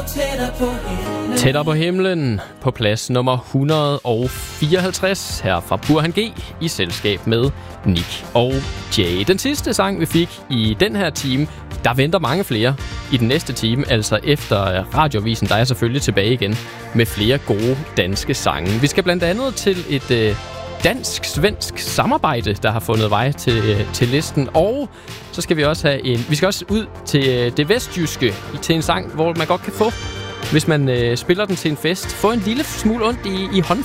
Tættere på himlen på plads nummer 154 her fra Burhan G i selskab med Nick og Jay. Den sidste sang, vi fik i den her time, der venter mange flere i den næste time, altså efter Radiovisen, der er selvfølgelig tilbage igen med flere gode danske sange. Vi skal blandt andet til et dansk-svensk samarbejde, der har fundet vej til listen, og så skal vi også vi skal også ud til det vestjyske, til en sang, hvor man godt kan få, hvis man spiller den til en fest, få en lille smule ondt i håndfladen.